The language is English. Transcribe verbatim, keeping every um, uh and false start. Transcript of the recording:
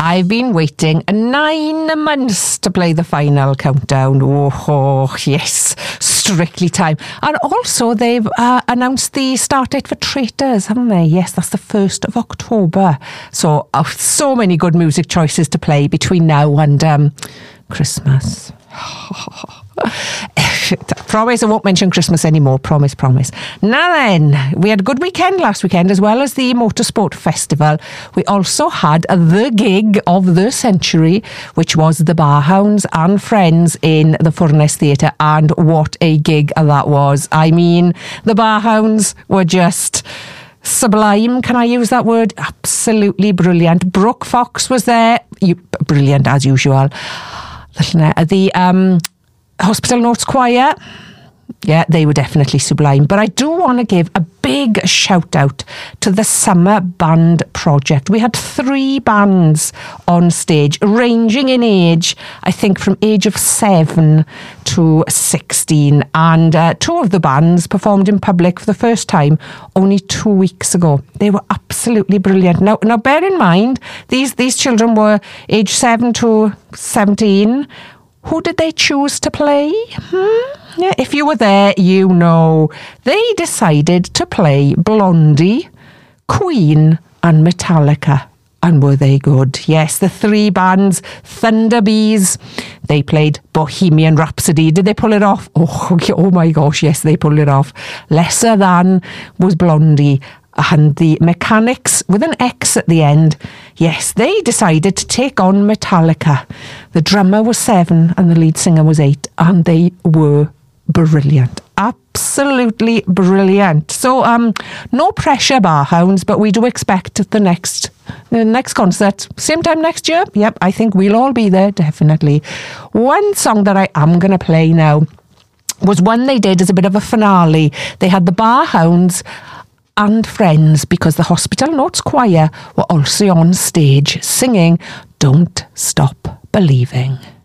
I've been waiting nine months to play the final countdown. Oh, oh yes, Strictly Time. And also they've uh, announced the start date for Traitors, haven't they? Yes, that's the first of October. So, uh, so many good music choices to play between now and um, Christmas. Promise I won't mention Christmas anymore. Promise, promise. Now then, we had a good weekend last weekend as well as the Motorsport Festival. We also had the gig of the century, which was the Barhounds and Friends in the Furness Theatre. And what a gig that was. I mean, the Barhounds were just sublime. Can I use that word? Absolutely brilliant. Brooke Fox was there. You, brilliant as usual. The um, Hospital Notes Choir, yeah, they were definitely sublime. But I do want to give a big shout out to the Summer Band Project. We had three bands on stage, ranging in age, I think from age of seven to sixteen. And uh, two of the bands performed in public for the first time only two weeks ago. They were absolutely brilliant. Now, now bear in mind, these, these children were age seven to seventeen. Who did they choose to play? Hmm? Yeah, if you were there, you know. They decided to play Blondie, Queen and Metallica. And were they good? Yes, the three bands, Thunder Bees, they played Bohemian Rhapsody. Did they pull it off? Oh, oh my gosh, yes, they pulled it off. Lesser Than was Blondie. And the Mechanics, with an X at the end, yes, they decided to take on Metallica. The drummer was seven and the lead singer was eight, and they were brilliant. Absolutely brilliant. So, um, no pressure, Barhounds, but we do expect the next the next concert, same time next year. Yep, I think we'll all be there, definitely. One song that I am going to play now was one they did as a bit of a finale. They had the Barhounds and Friends, because the Hospital Notes Choir were also on stage singing Don't Stop Believing.